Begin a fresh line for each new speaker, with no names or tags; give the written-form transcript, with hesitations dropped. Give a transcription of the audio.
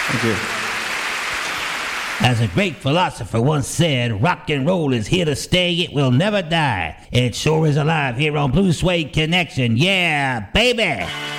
Thank you.
As a great philosopher once said, rock and roll is here to stay, it will never die. It sure is alive here on Blue Suede Connection. Yeah, baby!